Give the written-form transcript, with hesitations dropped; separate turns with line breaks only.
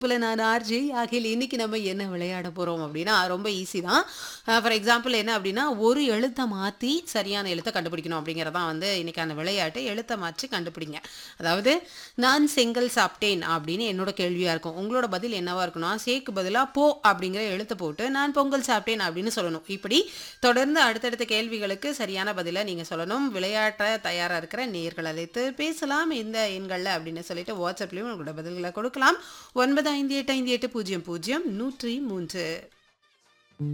போல நான் ஆர்ஜே அகில். இன்னைக்கு நம்ம என்ன விளையாட போறோம் அப்படின்னா, ரொம்ப ஈஸி தான். ஃபார் எக்ஸாம்பிள் என்ன அப்படின்னா, ஒரு எழுத்த மாத்தி சரியான எழுத்த கண்டுபிடிக்கணும் அப்படிங்கிறது தான் வந்து இன்னைக்கான விளையாட்டு. எழுத்த மாற்றி கண்டுபிடிங்க. அதாவது, நான் செங்கல் சாப்பிட்டேன் அப்படின்னு என்னோட கேள்வியா இருக்கும். உங்களோட பதில் என்னவா இருக்கும்னா, சேக்கு பதிலா போ அப்படிங்கிற எழுத்த போட்டு, நான் பொங்கல் சாப்பிட்டேன் அப்படின்னு சொல்லணும். இப்படி தொடர்ந்து அடுத்தடுத்த கேள்விகளுக்கு சரியான பதில நீங்க சொல்லணும். விளையாட்ட தயாரா இருக்கிற நேயர்கள் அழைத்து பேசலாம் இந்த எண்கள்ல அப்படின்னு சொல்லிட்டு வாட்ஸ்அப்லயும் உங்களோட பதில்களை கொடுக்கலாம். 9585800103